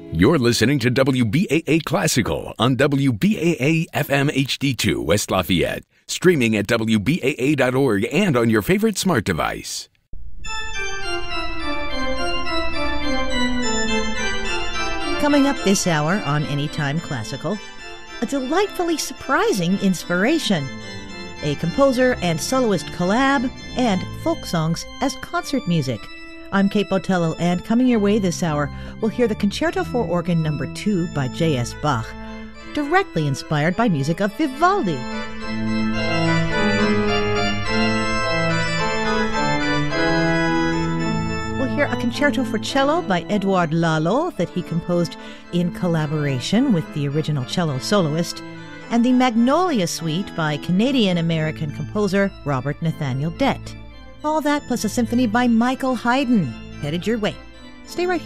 You're listening to WBAA Classical on WBAA FM HD2 West Lafayette, streaming at WBAA.org and on your favorite smart device. Coming up this hour on Anytime Classical, a delightfully surprising inspiration, a composer and soloist collab, and folk songs as concert music. I'm Kate Botello, and coming your way this hour, we'll hear the Concerto for Organ No. 2 by J.S. Bach, directly inspired by music of Vivaldi. We'll hear a concerto for cello by Edouard Lalo that he composed in collaboration with the original cello soloist, and the Magnolia Suite by Canadian-American composer Robert Nathaniel Dett. All that plus a symphony by Michael Haydn headed your way. Stay right here.